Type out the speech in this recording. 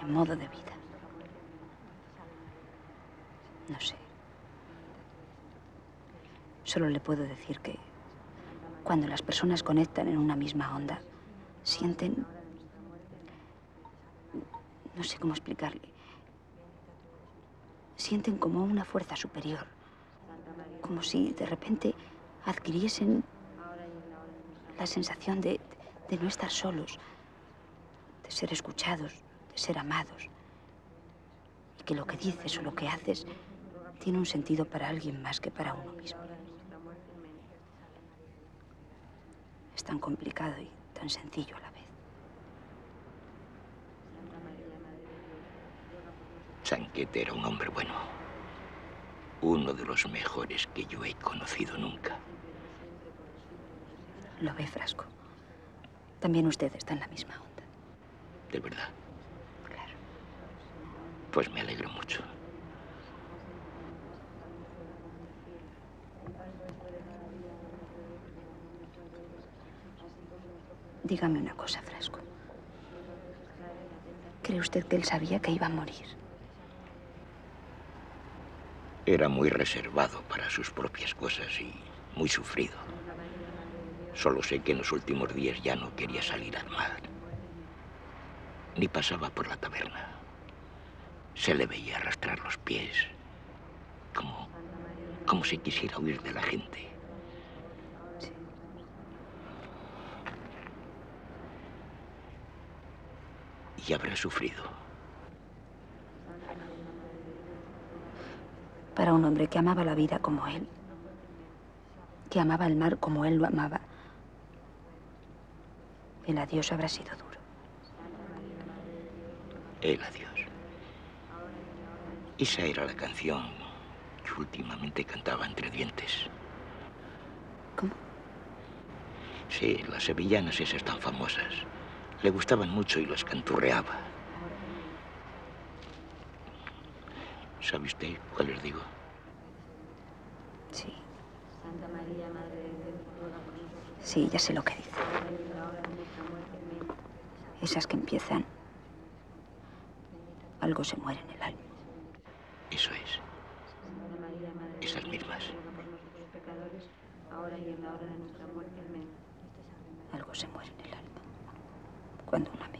en modo de vida. No sé. Solo le puedo decir que cuando las personas conectan en una misma onda, sienten... No sé cómo explicarle. Sienten como una fuerza superior. Como si de repente adquiriesen la sensación de no estar solos, de ser escuchados, de ser amados. Y que lo que dices o lo que haces tiene un sentido para alguien más que para uno mismo. Es tan complicado y tan sencillo a la vez. Sanquet era un hombre bueno. Uno de los mejores que yo he conocido nunca. Lo ve, Frasco. También usted está en la misma onda. ¿De verdad? Claro. Pues me alegro mucho. Dígame una cosa, Frasco. ¿Cree usted que él sabía que iba a morir? Era muy reservado para sus propias cosas y muy sufrido. Solo sé que en los últimos días ya no quería salir al mar. Ni pasaba por la taberna. Se le veía arrastrar los pies. Como si quisiera huir de la gente. Sí. Y habrá sufrido. Para un hombre que amaba la vida como él, que amaba el mar como él lo amaba, el adiós habrá sido duro. El adiós. Esa era la canción que últimamente cantaba entre dientes. ¿Cómo? Sí, las sevillanas esas tan famosas. Le gustaban mucho y las canturreaba. ¿Sabe usted cuál les digo? Sí. Sí, ya sé lo que dice. Esas que empiezan... Algo se muere en el alma. Eso es. Esas mismas. Algo se muere en el alma. Cuando una